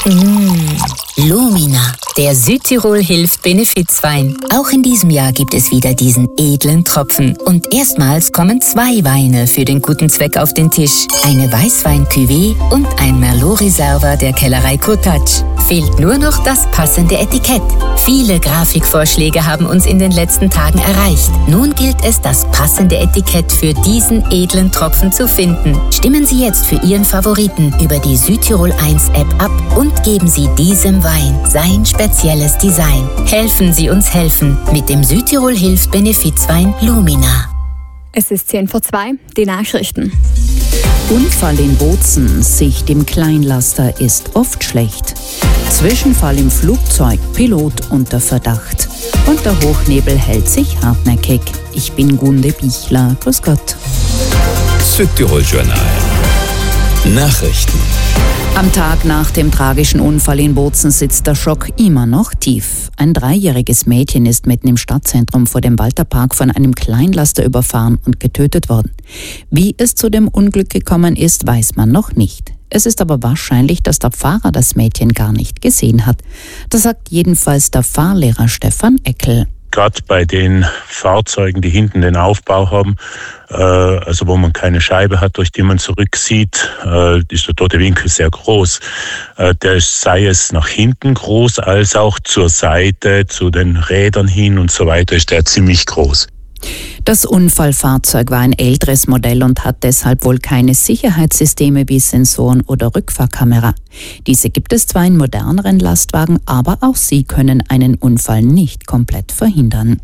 Lumina, der Südtirol hilft Benefizwein. Auch in diesem Jahr gibt es wieder diesen edlen Tropfen. Und erstmals kommen 2 Weine für den guten Zweck auf den Tisch. Eine Weißwein-Cuvée und ein Merlot-Reserva der Kellerei Cottage. Fehlt nur noch das passende Etikett. Viele Grafikvorschläge haben uns in den letzten Tagen erreicht. Nun gilt es, das passende Etikett für diesen edlen Tropfen zu finden. Stimmen Sie jetzt für Ihren Favoriten über die Südtirol 1 App ab und geben Sie diesem Wein sein spezielles Design. Helfen Sie uns helfen mit dem Südtirol hilft Benefizwein Lumina. Es ist 10:02, die Nachrichten. Unfall in Bozen, Sicht im Kleinlaster ist oft schlecht. Zwischenfall im Flugzeug, Pilot unter Verdacht. Und der Hochnebel hält sich hartnäckig. Ich bin Gunde Bichler. Grüß Gott. Südtirol Journal. Nachrichten. Am Tag nach dem tragischen Unfall in Bozen sitzt der Schock immer noch tief. Ein 3-jähriges Mädchen ist mitten im Stadtzentrum vor dem Walterpark von einem Kleinlaster überfahren und getötet worden. Wie es zu dem Unglück gekommen ist, weiß man noch nicht. Es ist aber wahrscheinlich, dass der Fahrer das Mädchen gar nicht gesehen hat. Das sagt jedenfalls der Fahrlehrer Stefan Eckel. Gerade bei den Fahrzeugen, die hinten den Aufbau haben, also wo man keine Scheibe hat, durch die man zurücksieht, ist der tote Winkel sehr groß. Der sei es nach hinten groß, als auch zur Seite, zu den Rädern hin und so weiter, ist der ziemlich groß. Das Unfallfahrzeug war ein älteres Modell und hat deshalb wohl keine Sicherheitssysteme wie Sensoren oder Rückfahrkamera. Diese gibt es zwar in moderneren Lastwagen, aber auch sie können einen Unfall nicht komplett verhindern.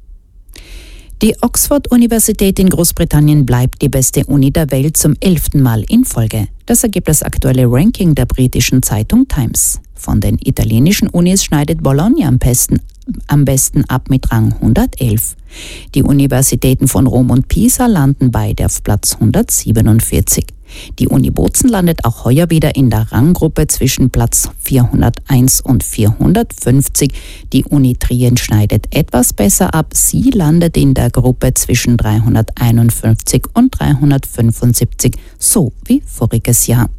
Die Oxford-Universität in Großbritannien bleibt die beste Uni der Welt zum 11. Mal in Folge. Das ergibt das aktuelle Ranking der britischen Zeitung Times. Von den italienischen Unis schneidet Bologna am besten ab mit Rang 111. Die Universitäten von Rom und Pisa landen beide auf Platz 147. Die Uni Bozen landet auch heuer wieder in der Ranggruppe zwischen Platz 401 und 450. Die Uni Trien schneidet etwas besser ab. Sie landet in der Gruppe zwischen 351 und 375, so wie voriges Jahr.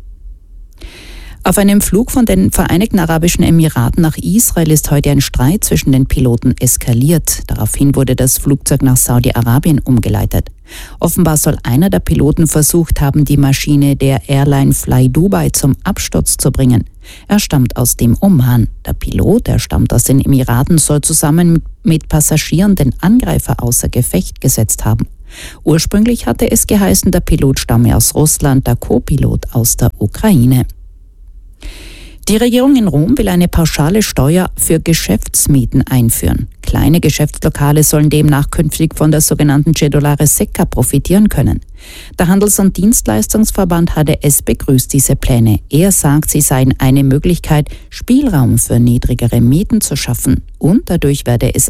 Auf einem Flug von den Vereinigten Arabischen Emiraten nach Israel ist heute ein Streit zwischen den Piloten eskaliert. Daraufhin wurde das Flugzeug nach Saudi-Arabien umgeleitet. Offenbar soll einer der Piloten versucht haben, die Maschine der Airline Fly Dubai zum Absturz zu bringen. Er stammt aus dem Oman. Der Pilot, der stammt aus den Emiraten, soll zusammen mit Passagieren den Angreifer außer Gefecht gesetzt haben. Ursprünglich hatte es geheißen, der Pilot stamme aus Russland, der Co-Pilot aus der Ukraine. Die Regierung in Rom will eine pauschale Steuer für Geschäftsmieten einführen. Kleine Geschäftslokale sollen demnach künftig von der sogenannten Cedolare Secca profitieren können. Der Handels- und Dienstleistungsverband HDS begrüßt diese Pläne. Er sagt, sie seien eine Möglichkeit, Spielraum für niedrigere Mieten zu schaffen. Und dadurch werde es